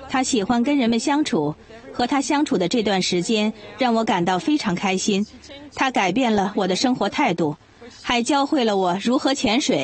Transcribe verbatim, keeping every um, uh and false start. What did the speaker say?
他喜欢跟人们相处，和他相处的这段时间让我感到非常开心。他改变了我的生活态度，还教会了我如何潜水。